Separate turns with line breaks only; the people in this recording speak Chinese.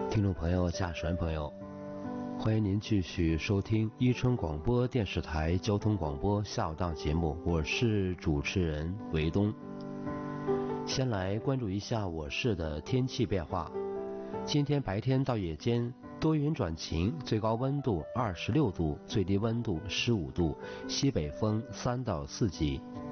听众朋友、驾驶员朋友，欢迎您继续收听伊春广播电视台交通广播下午档节目，我是主持人维东。先来关注一下我市的天气变化。今天白天到夜间多云转晴，最高温度26度，最低温度15度，西北风3到4级。